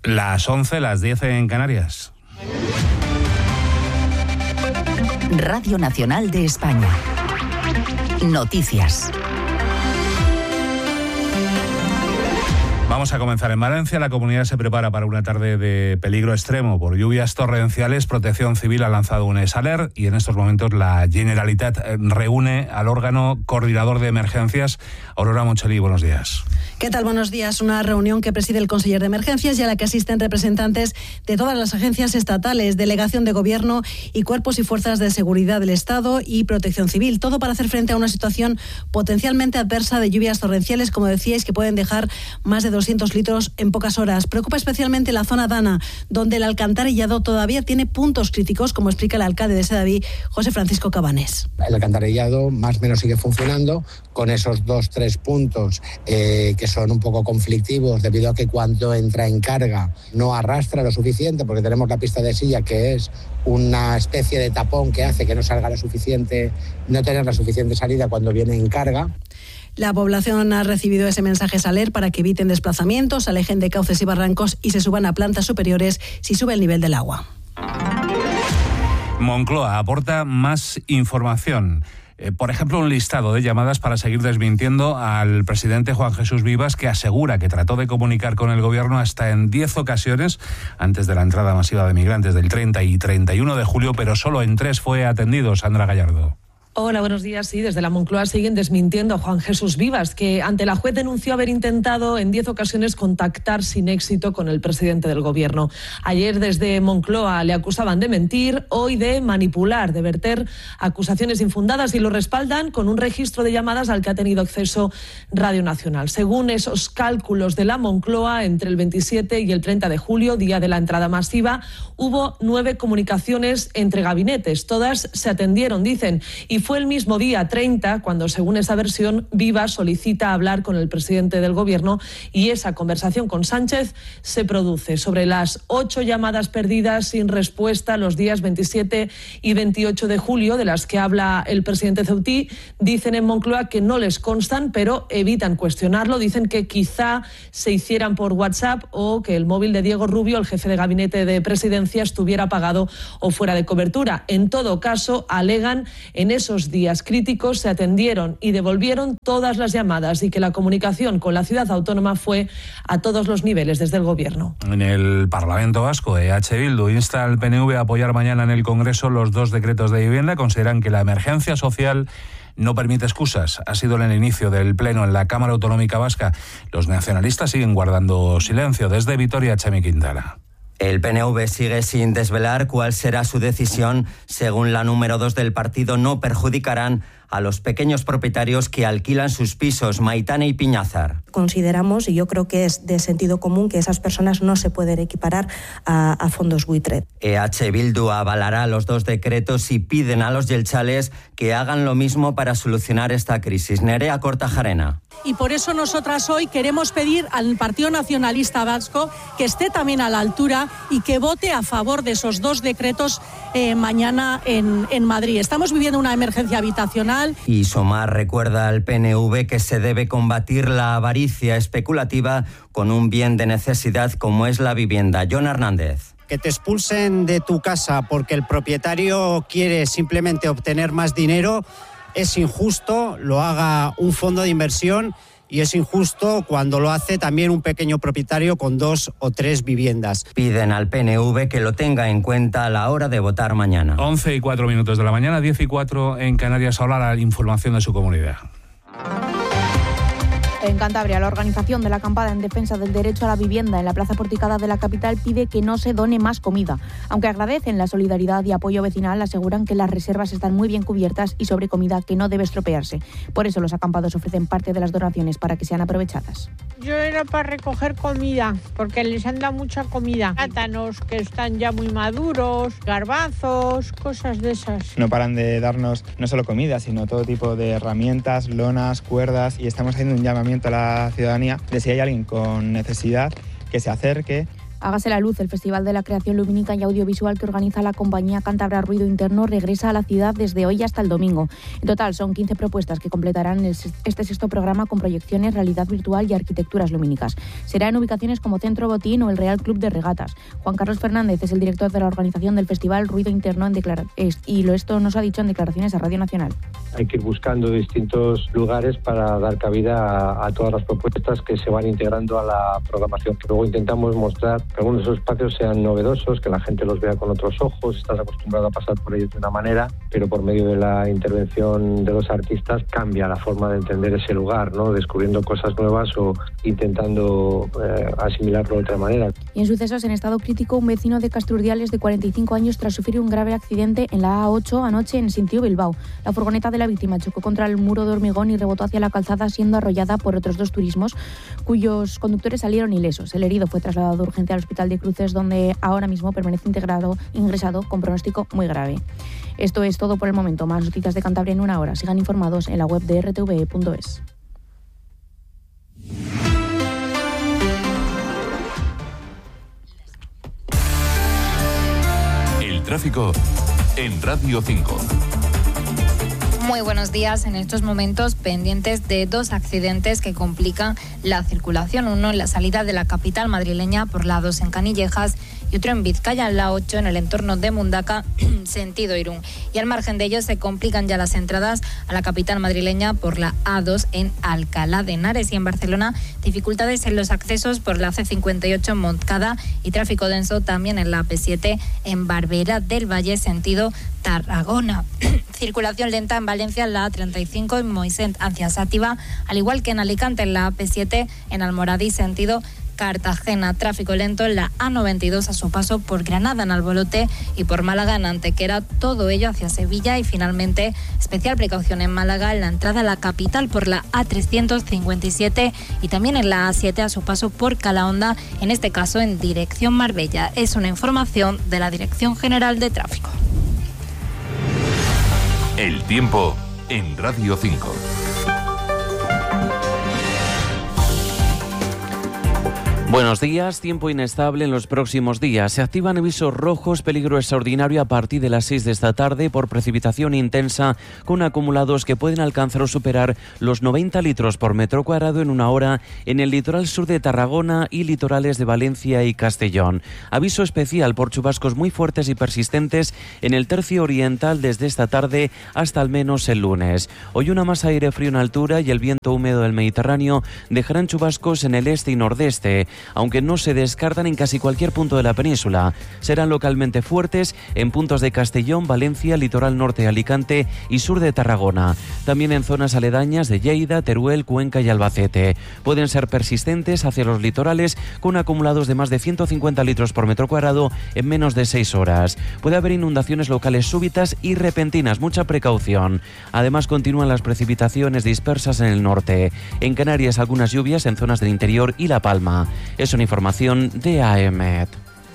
Las 11, las 10 en Canarias. Radio Nacional de España. Noticias. Vamos a comenzar en Valencia. La comunidad se prepara para una tarde de peligro extremo por lluvias torrenciales. Protección Civil ha lanzado un ESALER y en estos momentos la Generalitat reúne al órgano coordinador de emergencias. Aurora Moncheli, buenos días. ¿Qué tal? Buenos días. Una reunión que preside el conseller de Emergencias y a la que asisten representantes de todas las agencias estatales, delegación de gobierno y cuerpos y fuerzas de seguridad del Estado y Protección Civil. Todo para hacer frente a una situación potencialmente adversa de lluvias torrenciales, como decíais, que pueden dejar más de 200 litros en pocas horas. Preocupa especialmente la zona Dana, donde el alcantarillado todavía tiene puntos críticos, como explica el alcalde de Sedaví, José Francisco Cabanés. El alcantarillado más o menos sigue funcionando con esos 2-3 puntos que son un poco conflictivos debido a que cuando entra en carga no arrastra lo suficiente, porque tenemos la pista de silla, que es una especie de tapón que hace que no salga no tener la suficiente salida cuando viene en carga. La población ha recibido ese mensaje ESALER para que eviten desplazamientos, alejen de cauces y barrancos y se suban a plantas superiores si sube el nivel del agua. Moncloa aporta más información. Por ejemplo, un listado de llamadas para seguir desmintiendo al presidente Juan Jesús Vivas, que asegura que trató de comunicar con el gobierno hasta en 10 ocasiones antes de la entrada masiva de migrantes del 30 y 31 de julio, pero solo en 3 fue atendido. Sandra Gallardo. Hola, buenos días. Sí, desde la Moncloa siguen desmintiendo a Juan Jesús Vivas, que ante la juez denunció haber intentado en 10 ocasiones contactar sin éxito con el presidente del gobierno. Ayer desde Moncloa le acusaban de mentir, hoy de manipular, de verter acusaciones infundadas, y lo respaldan con un registro de llamadas al que ha tenido acceso Radio Nacional. Según esos cálculos de la Moncloa, entre el 27 y el 30 de julio, día de la entrada masiva, hubo 9 comunicaciones entre gabinetes. Todas se atendieron, dicen, y fue el mismo día 30 cuando, según esa versión, Vivas solicita hablar con el presidente del gobierno y esa conversación con Sánchez se produce. Sobre las 8 llamadas perdidas sin respuesta los días 27 y 28 de julio, de las que habla el presidente Ceutí, dicen en Moncloa que no les constan, pero evitan cuestionarlo. Dicen que quizá se hicieran por WhatsApp o que el móvil de Diego Rubio, el jefe de gabinete de presidencia, estuviera apagado o fuera de cobertura. En todo caso, alegan en esos días críticos se atendieron y devolvieron todas las llamadas y que la comunicación con la ciudad autónoma fue a todos los niveles desde el gobierno. En el Parlamento Vasco, EH Bildu insta al PNV a apoyar mañana en el Congreso los 2 decretos de vivienda. Consideran que la emergencia social no permite excusas. Ha sido en el inicio del pleno en la Cámara Autonómica Vasca. Los nacionalistas siguen guardando silencio. Desde Vitoria, Chemi Quintana. El PNV sigue sin desvelar cuál será su decisión. Según la número 2 del partido, no perjudicarán a los pequeños propietarios que alquilan sus pisos. Maitane y Piñazar. Consideramos, y yo creo que es de sentido común, que esas personas no se pueden equiparar a fondos buitre. EH Bildu avalará los 2 decretos y piden a los yelchales que hagan lo mismo para solucionar esta crisis. Nerea Kortajarena. Y por eso nosotras hoy queremos pedir al Partido Nacionalista Vasco que esté también a la altura y que vote a favor de esos 2 decretos mañana en Madrid. Estamos viviendo una emergencia habitacional. Y Somar recuerda al PNV que se debe combatir la avaricia especulativa con un bien de necesidad como es la vivienda. Jon Hernández. Que te expulsen de tu casa porque el propietario quiere simplemente obtener más dinero es injusto, lo haga un fondo de inversión, y es injusto cuando lo hace también un pequeño propietario con 2 o 3 viviendas. Piden al PNV que lo tenga en cuenta a la hora de votar mañana. 11:04 de la mañana, 10:04 en Canarias. Ahora la información de su comunidad. En Cantabria, la organización de la acampada en defensa del derecho a la vivienda en la plaza porticada de la capital pide que no se done más comida. Aunque agradecen la solidaridad y apoyo vecinal, aseguran que las reservas están muy bien cubiertas y sobre comida que no debe estropearse. Por eso los acampados ofrecen parte de las donaciones para que sean aprovechadas. Yo era para recoger comida, porque les han dado mucha comida. Plátanos que están ya muy maduros, garbanzos, cosas de esas. No paran de darnos no solo comida, sino todo tipo de herramientas, lonas, cuerdas, y estamos haciendo un llamamiento a la ciudadanía de si hay alguien con necesidad que se acerque. Hágase la luz, el Festival de la Creación Lumínica y Audiovisual que organiza la compañía cántabra Ruido Interno regresa a la ciudad desde hoy hasta el domingo. En total son 15 propuestas que completarán este sexto programa con proyecciones, realidad virtual y arquitecturas lumínicas. Será en ubicaciones como Centro Botín o el Real Club de Regatas. Juan Carlos Fernández es el director de la organización del Festival Ruido Interno esto nos ha dicho en declaraciones a Radio Nacional. Hay que ir buscando distintos lugares para dar cabida a todas las propuestas que se van integrando a la programación. Luego intentamos mostrar que algunos de esos espacios sean novedosos, que la gente los vea con otros ojos. Estás acostumbrado a pasar por ellos de una manera, pero por medio de la intervención de los artistas cambia la forma de entender ese lugar, ¿no? Descubriendo cosas nuevas o intentando asimilarlo de otra manera. Y en sucesos en estado crítico, un vecino de Casturdiales de 45 años tras sufrir un grave accidente en la A8 anoche en Sintío, Bilbao. La furgoneta de la víctima chocó contra el muro de hormigón y rebotó hacia la calzada, siendo arrollada por otros 2 turismos, cuyos conductores salieron ilesos. El herido fue trasladado de urgencia al Hospital de Cruces, donde ahora mismo permanece ingresado con pronóstico muy grave. Esto es todo por el momento. Más noticias de Cantabria en una hora. Sigan informados en la web de rtve.es. El tráfico en Radio 5. Muy buenos días. En estos momentos pendientes de 2 accidentes que complican la circulación. Uno en la salida de la capital madrileña por la A2 en Canillejas y otro en Vizcaya en la A8 en el entorno de Mundaka, sentido Irún. Y al margen de ello se complican ya las entradas a la capital madrileña por la A2 en Alcalá de Henares. Y en Barcelona, dificultades en los accesos por la C58 en Montcada y tráfico denso también en la AP7 en Barberá del Valle, sentido Tarragona. Circulación lenta en Valencia en la A35 en Moisent hacia Sátiva, al igual que en Alicante en la AP7 en Almoradí, sentido Cartagena. Tráfico lento en la A92 a su paso por Granada en Albolote y por Málaga en Antequera, todo ello hacia Sevilla. Y finalmente, especial precaución en Málaga en la entrada a la capital por la A357 y también en la A7 a su paso por Calahonda, en este caso en dirección Marbella. Es una información de la Dirección General de Tráfico. El tiempo en Radio 5. Buenos días. Tiempo inestable en los próximos días. Se activan avisos rojos, peligro extraordinario a partir de las 6 de esta tarde por precipitación intensa, con acumulados que pueden alcanzar o superar los 90 litros por metro cuadrado en una hora en el litoral sur de Tarragona y litorales de Valencia y Castellón. Aviso especial por chubascos muy fuertes y persistentes en el tercio oriental desde esta tarde hasta al menos el lunes. Hoy una masa de aire frío en altura y el viento húmedo del Mediterráneo dejarán chubascos en el este y nordeste, aunque no se descartan en casi cualquier punto de la península. Serán localmente fuertes en puntos de Castellón, Valencia, litoral norte de Alicante y sur de Tarragona. También en zonas aledañas de Lleida, Teruel, Cuenca y Albacete. Pueden ser persistentes hacia los litorales con acumulados de más de 150 litros por metro cuadrado en menos de 6 horas. Puede haber inundaciones locales súbitas y repentinas, mucha precaución. Además continúan las precipitaciones dispersas en el norte. En Canarias algunas lluvias en zonas del interior y La Palma. Es una información de AEMET.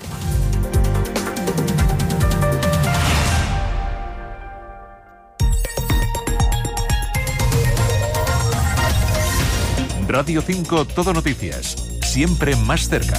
Radio 5 Todo Noticias. Siempre más cerca.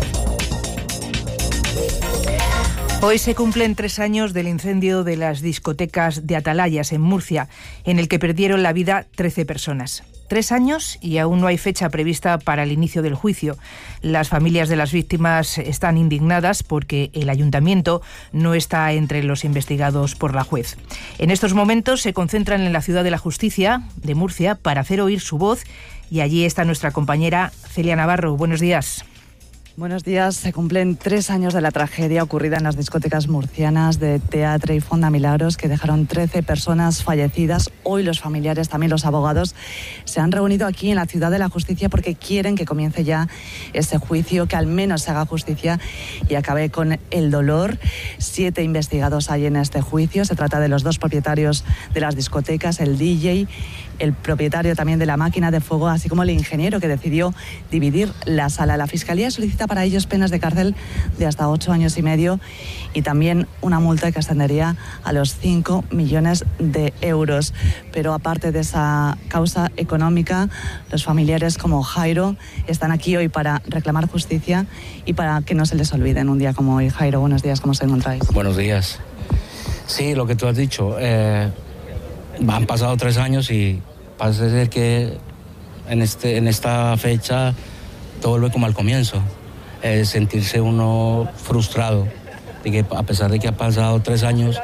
Hoy se cumplen 3 años del incendio de las discotecas de Atalayas, en Murcia, en el que perdieron la vida 13 personas. 3 años y aún no hay fecha prevista para el inicio del juicio. Las familias de las víctimas están indignadas porque el ayuntamiento no está entre los investigados por la juez. En estos momentos se concentran en la Ciudad de la Justicia de Murcia para hacer oír su voz y allí está nuestra compañera Celia Navarro. Buenos días. Buenos días. Se cumplen 3 años de la tragedia ocurrida en las discotecas murcianas de Teatre y Fonda Milagros, que dejaron 13 personas fallecidas. Hoy los familiares, también los abogados, se han reunido aquí en la Ciudad de la Justicia porque quieren que comience ya ese juicio, que al menos se haga justicia y acabe con el dolor. 7 investigados hay en este juicio. Se trata de los 2 propietarios de las discotecas, el DJ, el propietario también de la máquina de fuego, así como el ingeniero que decidió dividir la sala. La Fiscalía solicita dicta para ellos penas de cárcel de hasta 8 años y medio y también una multa que ascendería a los 5 millones de euros. Pero aparte de esa causa económica, los familiares como Jairo están aquí hoy para reclamar justicia y para que no se les olvide en un día como hoy. Jairo, buenos días, ¿cómo os encontráis? Buenos días. Sí, lo que tú has dicho, han pasado 3 años y parece ser que en esta fecha todo vuelve como al comienzo. Sentirse uno frustrado de que a pesar de que ha pasado 3 años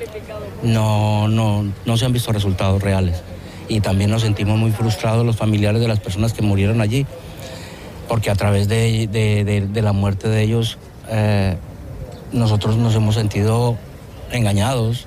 no se han visto resultados reales. Y también nos sentimos muy frustrados los familiares de las personas que murieron allí, porque a través de la muerte de ellos nosotros nos hemos sentido engañados,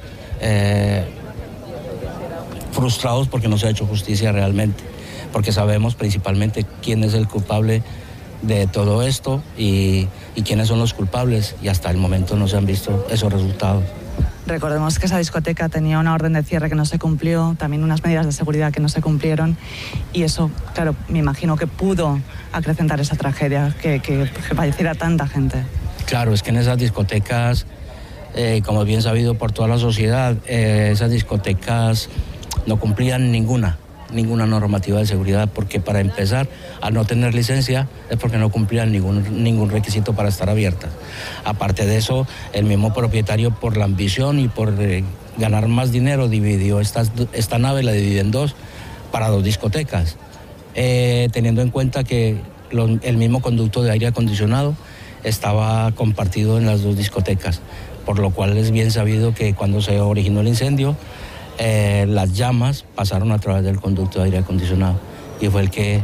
frustrados porque no se ha hecho justicia realmente, porque sabemos principalmente quién es el culpable de todo esto y quiénes son los culpables, y hasta el momento no se han visto esos resultados. Recordemos que esa discoteca tenía una orden de cierre que no se cumplió, también unas medidas de seguridad que no se cumplieron, y eso, claro, me imagino que pudo acrecentar esa tragedia, que falleciera tanta gente. Claro, es que en esas discotecas, como bien sabido por toda la sociedad, esas discotecas no cumplían ninguna normativa de seguridad, porque para empezar, al no tener licencia, es porque no cumplían ningún requisito para estar abiertas. Aparte de eso, el mismo propietario, por la ambición y por ganar más dinero, dividió esta nave, la dividió en 2 para 2 discotecas, teniendo en cuenta que el mismo conducto de aire acondicionado estaba compartido en las 2 discotecas, por lo cual es bien sabido que cuando se originó el incendio, las llamas pasaron a través del conducto de aire acondicionado, y fue el que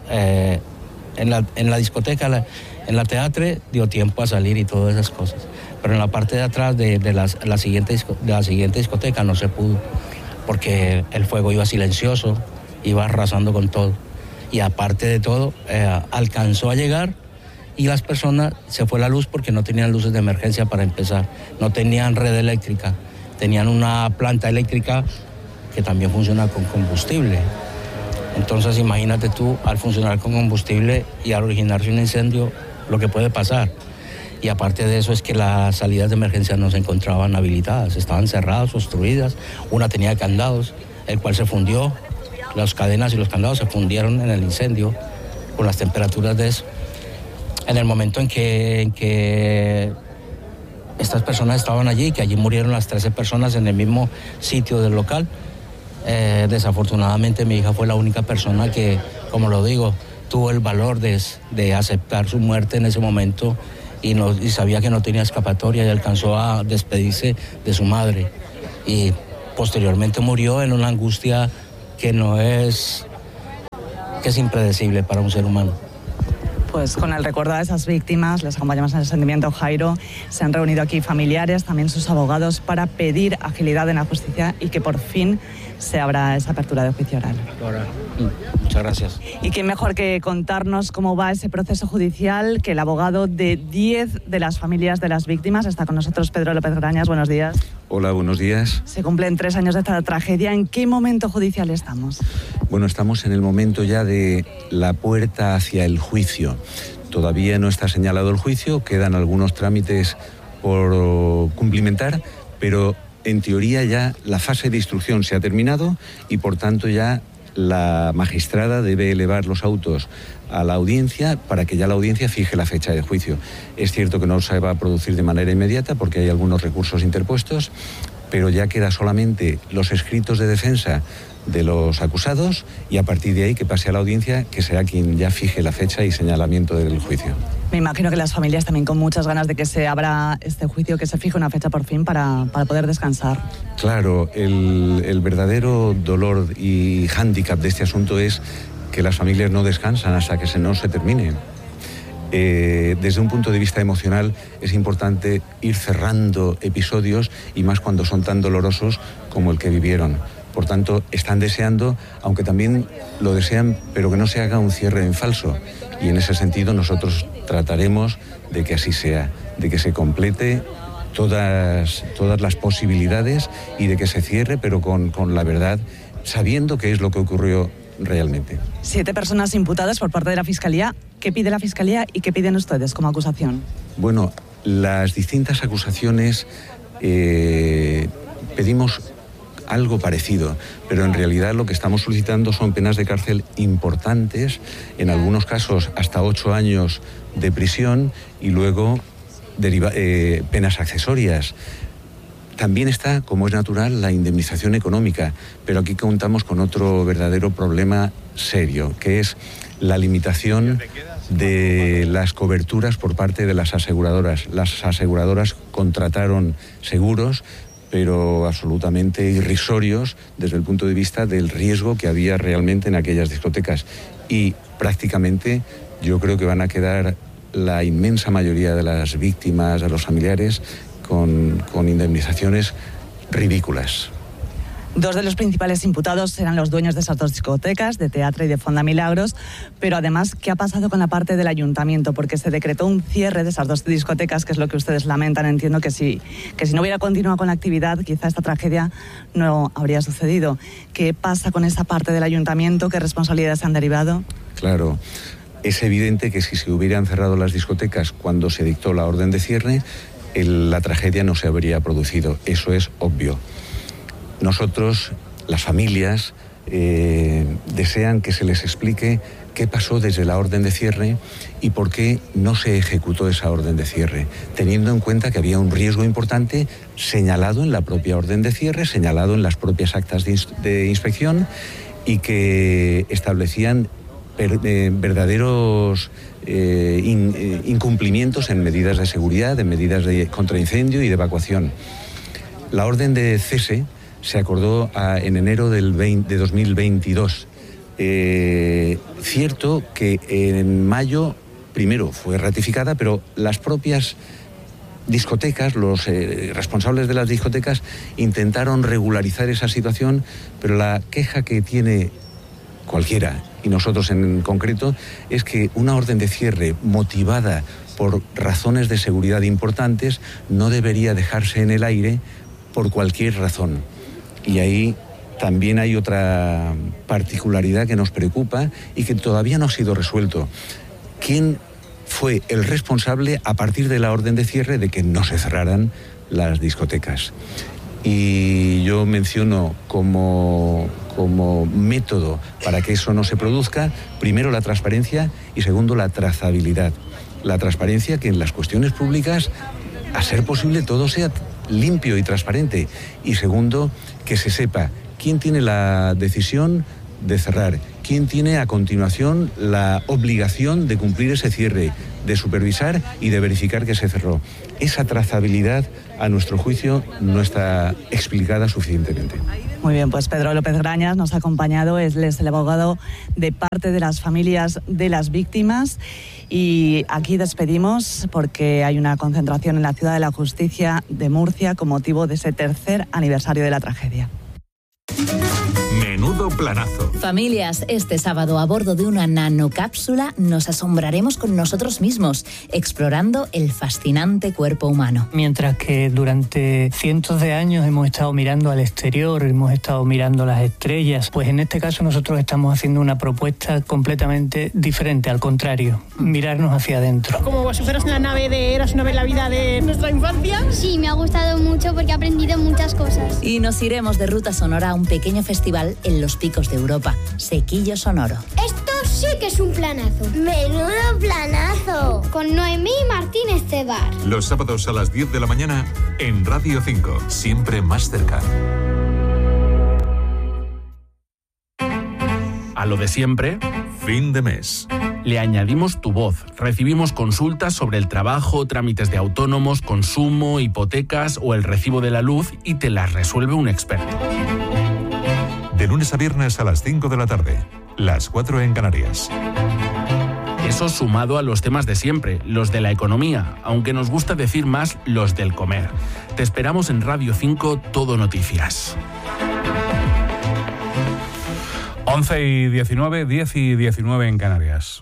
en la discoteca, en la Teatre, dio tiempo a salir y todas esas cosas, pero en la parte de atrás de la siguiente discoteca no se pudo, porque el fuego iba silencioso, iba arrasando con todo, y aparte de todo alcanzó a llegar, y las personas, se fue la luz porque no tenían luces de emergencia para empezar, no tenían red eléctrica, tenían una planta eléctrica que también funciona con combustible. Entonces imagínate tú, al funcionar con combustible y al originarse un incendio, lo que puede pasar. Y aparte de eso es que las salidas de emergencia no se encontraban habilitadas, estaban cerradas, obstruidas, una tenía candados, el cual se fundió, las cadenas y los candados se fundieron en el incendio con las temperaturas de eso. En el momento en que estas personas estaban allí, que allí murieron las 13 personas en el mismo sitio del local, desafortunadamente mi hija fue la única persona que, como lo digo, tuvo el valor de aceptar su muerte en ese momento y sabía que no tenía escapatoria, y alcanzó a despedirse de su madre, y posteriormente murió en una angustia que es impredecible para un ser humano. Pues con el recuerdo de esas víctimas, les acompañamos en el sentimiento, Jairo. Se han reunido aquí familiares, también sus abogados, para pedir agilidad en la justicia y que por fin se abra esa apertura de juicio oral. Muchas gracias. Y quién mejor que contarnos cómo va ese proceso judicial que el abogado de 10 de las familias de las víctimas. Está con nosotros Pedro López Grañas. Buenos días. Hola, buenos días. Se cumplen 3 años de esta tragedia. ¿En qué momento judicial estamos? Bueno, estamos en el momento ya de la puerta hacia el juicio. Todavía no está señalado el juicio, quedan algunos trámites por cumplimentar, pero en teoría ya la fase de instrucción se ha terminado y por tanto ya la magistrada debe elevar los autos a la audiencia para que ya la audiencia fije la fecha de juicio. Es cierto que no se va a producir de manera inmediata porque hay algunos recursos interpuestos, pero ya queda solamente los escritos de defensa de los acusados y a partir de ahí que pase a la audiencia, que será quien ya fije la fecha y señalamiento del juicio. Me imagino que las familias también con muchas ganas de que se abra este juicio, que se fije una fecha por fin para poder descansar. Claro, el verdadero dolor y hándicap de este asunto es que las familias no descansan hasta que no se termine. Desde un punto de vista emocional es importante ir cerrando episodios y más cuando son tan dolorosos como el que vivieron. Por tanto, están deseando, aunque también lo desean, pero que no se haga un cierre en falso. Y en ese sentido nosotros trataremos de que así sea, de que se complete todas las posibilidades y de que se cierre, pero con la verdad, sabiendo qué es lo que ocurrió realmente. 7 personas imputadas por parte de la Fiscalía. ¿Qué pide la Fiscalía y qué piden ustedes como acusación? Bueno, las distintas acusaciones pedimos algo parecido, pero en realidad lo que estamos solicitando son penas de cárcel importantes, en algunos casos hasta 8 años de prisión y luego penas accesorias. También está, como es natural, la indemnización económica, pero aquí contamos con otro verdadero problema serio, que es la limitación de las coberturas por parte de las aseguradoras. Las aseguradoras contrataron seguros, pero absolutamente irrisorios desde el punto de vista del riesgo que había realmente en aquellas discotecas. Y prácticamente yo creo que van a quedar la inmensa mayoría de las víctimas, de los familiares, con indemnizaciones ridículas. 2 de los principales imputados eran los dueños de esas 2 discotecas, de Teatre y de Fonda Milagros, pero además, ¿qué ha pasado con la parte del ayuntamiento? Porque se decretó un cierre de esas 2 discotecas, que es lo que ustedes lamentan. Entiendo que si no hubiera continuado con la actividad, quizá esta tragedia no habría sucedido. ¿Qué pasa con esa parte del ayuntamiento? ¿Qué responsabilidades han derivado? Claro, es evidente que si se hubieran cerrado las discotecas cuando se dictó la orden de cierre, la tragedia no se habría producido. Eso es obvio. Nosotros, las familias, desean que se les explique qué pasó desde la orden de cierre y por qué no se ejecutó esa orden de cierre, teniendo en cuenta que había un riesgo importante señalado en la propia orden de cierre, señalado en las propias actas de inspección y que establecían verdaderos incumplimientos en medidas de seguridad, en medidas de contraincendio y de evacuación. La orden de cese se acordó en enero de 2022. Cierto que en mayo, primero fue ratificada, pero las propias discotecas, los responsables de las discotecas intentaron regularizar esa situación, pero la queja que tiene cualquiera, y nosotros en concreto, es que una orden de cierre motivada por razones de seguridad importantes no debería dejarse en el aire por cualquier razón. Y ahí también hay otra particularidad que nos preocupa y que todavía no ha sido resuelto. ¿Quién fue el responsable a partir de la orden de cierre de que no se cerraran las discotecas? Y yo menciono como método para que eso no se produzca, primero la transparencia y segundo la trazabilidad. La transparencia, que en las cuestiones públicas, a ser posible, todo sea limpio y transparente. Y segundo, que se sepa quién tiene la decisión de cerrar, quién tiene a continuación la obligación de cumplir ese cierre, de supervisar y de verificar que se cerró. Esa trazabilidad, a nuestro juicio, no está explicada suficientemente. Muy bien, pues Pedro López Grañas nos ha acompañado, es el abogado de parte de las familias de las víctimas. Y aquí despedimos porque hay una concentración en la Ciudad de la Justicia de Murcia con motivo de ese 3er aniversario de la tragedia. Menudo planazo. Familias, este sábado a bordo de una nanocápsula nos asombraremos con nosotros mismos, explorando el fascinante cuerpo humano. Mientras que durante cientos de años hemos estado mirando al exterior, hemos estado mirando las estrellas, pues en este caso nosotros estamos haciendo una propuesta completamente diferente, al contrario, mirarnos hacia adentro. Como si fueras una nave en la vida de nuestra infancia. Sí, me ha gustado mucho porque he aprendido muchas cosas. Y nos iremos de ruta sonora a un pequeño festival en los picos de Europa, Sequillo Sonoro. Esto sí que es un planazo. ¡Menudo planazo! Con Noemí Martínez Cebar. Los sábados a las 10 de la mañana en Radio 5, siempre más cerca. A lo de siempre, fin de mes. Le añadimos tu voz. Recibimos consultas sobre el trabajo, trámites de autónomos, consumo, hipotecas o el recibo de la luz y te las resuelve un experto. De lunes a viernes a las 5 de la tarde, las 4 en Canarias. Eso sumado a los temas de siempre, los de la economía, aunque nos gusta decir más los del comer. Te esperamos en Radio 5 Todo Noticias. 11:19, 10:19 en Canarias.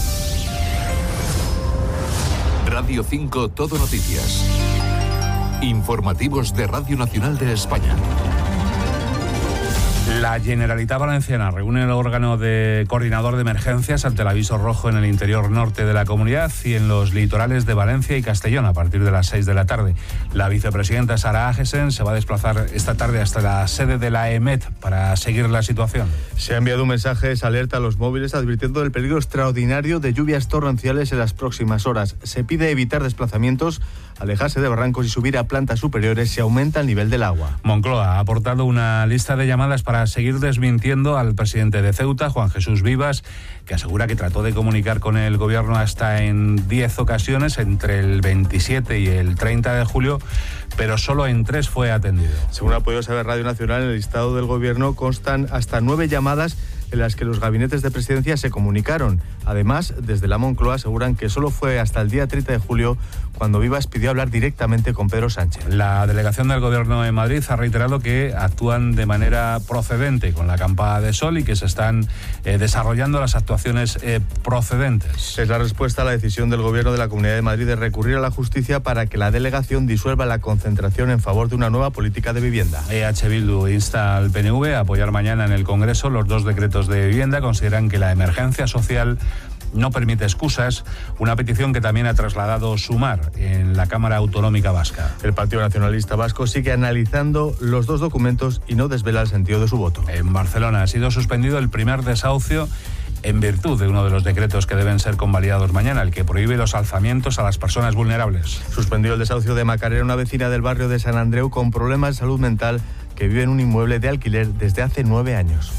Radio 5 Todo Noticias. Informativos de Radio Nacional de España. La Generalitat Valenciana reúne el órgano de coordinador de emergencias ante el aviso rojo en el interior norte de la comunidad y en los litorales de Valencia y Castellón a partir de las 6 de la tarde. La vicepresidenta Sara Agesen se va a desplazar esta tarde hasta la sede de la EMET para seguir la situación. Se ha enviado un mensaje de alerta a los móviles advirtiendo del peligro extraordinario de lluvias torrenciales en las próximas horas. Se pide evitar desplazamientos, alejarse de barrancos y subir a plantas superiores si aumenta el nivel del agua. Moncloa ha aportado una lista de llamadas para seguir desmintiendo al presidente de Ceuta, Juan Jesús Vivas, que asegura que trató de comunicar con el gobierno hasta en 10 ocasiones entre el 27 y el 30 de julio, pero solo en 3 fue atendido. Según ha podido saber Radio Nacional, en el listado del gobierno constan hasta 9 llamadas en las que los gabinetes de presidencia se comunicaron. Además, desde la Moncloa aseguran que solo fue hasta el día 30 de julio cuando Vivas pidió hablar directamente con Pedro Sánchez. La delegación del gobierno en Madrid ha reiterado que actúan de manera procedente con la acampada de sol y que se están desarrollando las actuaciones procedentes. Es la respuesta a la decisión del gobierno de la Comunidad de Madrid de recurrir a la justicia para que la delegación disuelva la concentración en favor de una nueva política de vivienda. EH Bildu insta al PNV a apoyar mañana en el Congreso los 2 decretos de vivienda. Consideran que la emergencia social no permite excusas, una petición que también ha trasladado Sumar en la Cámara Autonómica Vasca. El Partido Nacionalista Vasco sigue analizando los 2 documentos y no desvela el sentido de su voto. En Barcelona ha sido suspendido el primer desahucio en virtud de uno de los decretos que deben ser convalidados mañana, el que prohíbe los alzamientos a las personas vulnerables. Suspendió el desahucio de Macarena, una vecina del barrio de San Andreu con problemas de salud mental que vive en un inmueble de alquiler desde hace 9 años.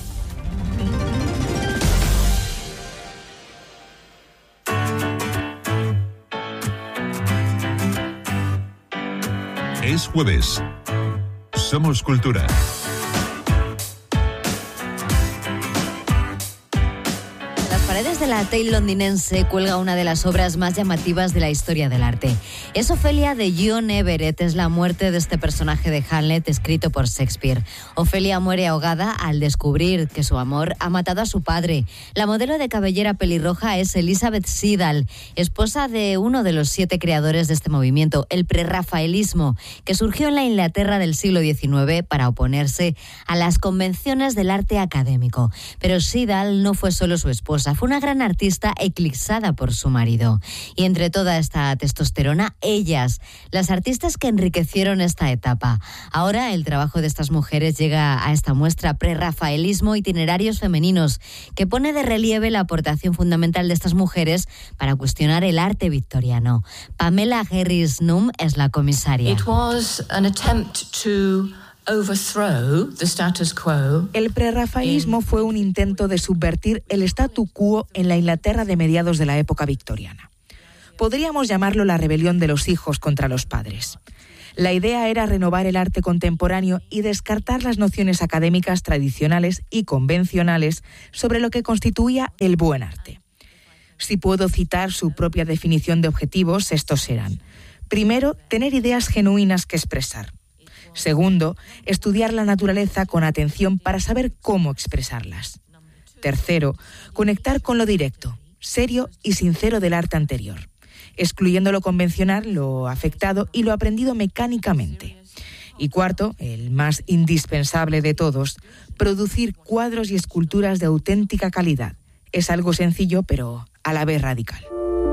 Es jueves. Somos Cultura. De la Tate londinense cuelga una de las obras más llamativas de la historia del arte. Es Ofelia de John Everett, es la muerte de este personaje de Hamlet escrito por Shakespeare. Ofelia muere ahogada al descubrir que su amor ha matado a su padre. La modelo de cabellera pelirroja es Elizabeth Siddal, esposa de uno de los 7 creadores de este movimiento, el prerrafaelismo, que surgió en la Inglaterra del siglo XIX para oponerse a las convenciones del arte académico. Pero Siddal no fue solo su esposa, fue una gran artista eclipsada por su marido. Y entre toda esta testosterona, ellas, las artistas que enriquecieron esta etapa. Ahora el trabajo de estas mujeres llega a esta muestra prerrafaelismo itinerarios femeninos, que pone de relieve la aportación fundamental de estas mujeres para cuestionar el arte victoriano. Pamela Harris-Nunn es la comisaria. It was an attempt to overthrow the status quo. El prerrafaelismo fue un intento de subvertir el statu quo en la Inglaterra de mediados de la época victoriana. Podríamos llamarlo la rebelión de los hijos contra los padres. La idea era renovar el arte contemporáneo y descartar las nociones académicas tradicionales y convencionales sobre lo que constituía el buen arte. Si puedo citar su propia definición de objetivos, estos eran: primero, tener ideas genuinas que expresar. Segundo, estudiar la naturaleza con atención para saber cómo expresarlas. Tercero, conectar con lo directo, serio y sincero del arte anterior, excluyendo lo convencional, lo afectado y lo aprendido mecánicamente. Y cuarto, el más indispensable de todos, producir cuadros y esculturas de auténtica calidad. Es algo sencillo, pero a la vez radical.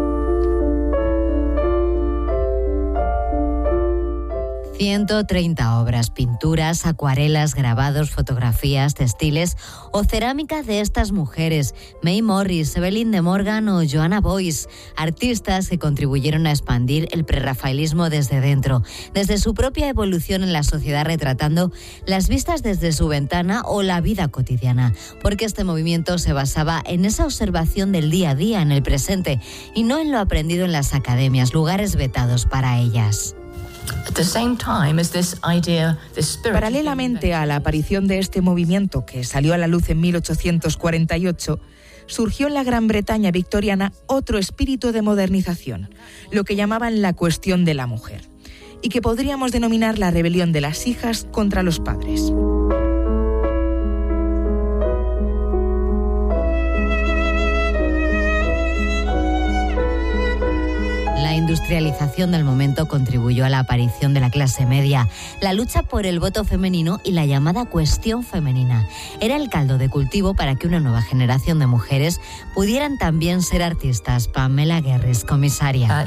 130 obras, pinturas, acuarelas, grabados, fotografías, textiles o cerámica de estas mujeres, May Morris, Evelyn de Morgan o Joanna Boyce, artistas que contribuyeron a expandir el prerrafaelismo desde dentro, desde su propia evolución en la sociedad, retratando las vistas desde su ventana o la vida cotidiana, porque este movimiento se basaba en esa observación del día a día en el presente y no en lo aprendido en las academias, lugares vetados para ellas. Paralelamente a la aparición de este movimiento, que salió a la luz en 1848, surgió en la Gran Bretaña victoriana otro espíritu de modernización, lo que llamaban la cuestión de la mujer, y que podríamos denominar la rebelión de las hijas contra los padres. La industrialización del momento contribuyó a la aparición de la clase media, la lucha por el voto femenino y la llamada cuestión femenina. Era el caldo de cultivo para que una nueva generación de mujeres pudieran también ser artistas. Pamela Guerres, comisaria.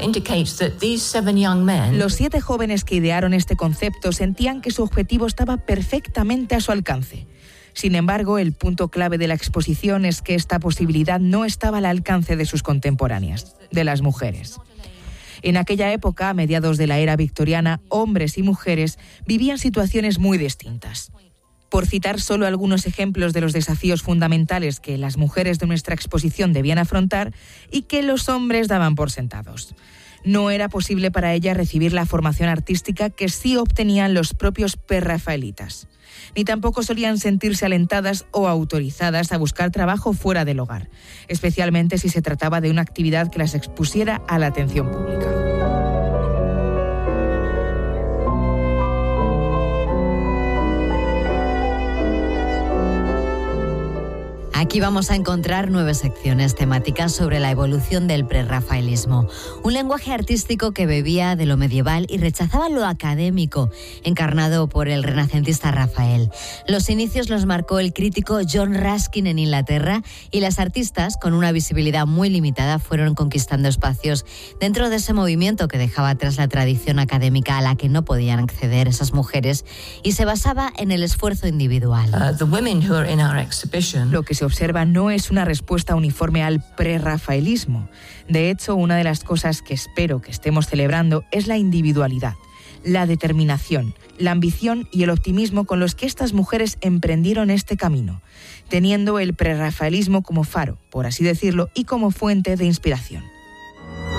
Los 7 jóvenes que idearon este concepto sentían que su objetivo estaba perfectamente a su alcance. Sin embargo, el punto clave de la exposición es que esta posibilidad no estaba al alcance de sus contemporáneas, de las mujeres. En aquella época, a mediados de la era victoriana, hombres y mujeres vivían situaciones muy distintas. Por citar solo algunos ejemplos de los desafíos fundamentales que las mujeres de nuestra exposición debían afrontar y que los hombres daban por sentados. No era posible para ellas recibir la formación artística que sí obtenían los propios prerrafaelitas. Ni tampoco solían sentirse alentadas o autorizadas a buscar trabajo fuera del hogar, especialmente si se trataba de una actividad que las expusiera a la atención pública. Aquí vamos a encontrar 9 secciones temáticas sobre la evolución del prerrafaelismo. Un lenguaje artístico que bebía de lo medieval y rechazaba lo académico, encarnado por el renacentista Rafael. Los inicios los marcó el crítico John Ruskin en Inglaterra y las artistas, con una visibilidad muy limitada, fueron conquistando espacios dentro de ese movimiento que dejaba atrás la tradición académica a la que no podían acceder esas mujeres y se basaba en el esfuerzo individual. Lo que se observa no es una respuesta uniforme al prerrafaelismo. De hecho, una de las cosas que espero que estemos celebrando es la individualidad, la determinación, la ambición y el optimismo con los que estas mujeres emprendieron este camino, teniendo el prerrafaelismo como faro, por así decirlo, y como fuente de inspiración.